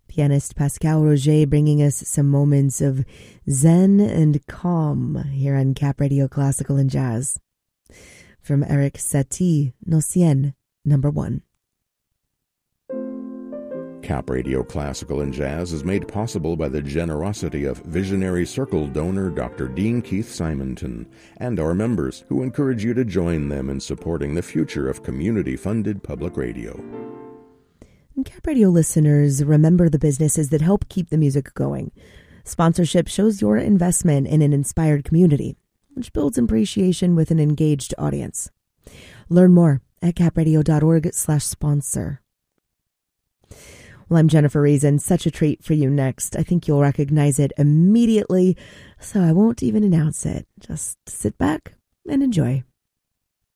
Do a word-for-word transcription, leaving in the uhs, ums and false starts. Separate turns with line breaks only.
Pianist Pascal Roger bringing us some moments of zen and calm here on Cap Radio Classical and Jazz. From Eric Satie, No Cien, number one.
Cap Radio Classical and Jazz is made possible by the generosity of visionary Circle donor Doctor Dean Keith Simonton and our members, who encourage you to join them in supporting the future of community-funded public radio.
And Cap Radio listeners, remember the businesses that help keep the music going. Sponsorship shows your investment in an inspired community, which builds appreciation with an engaged audience. Learn more at capradio.org slash sponsor. Well, I'm Jennifer Reason. Such a treat for you next. I think you'll recognize it immediately, so I won't even announce it. Just sit back and enjoy.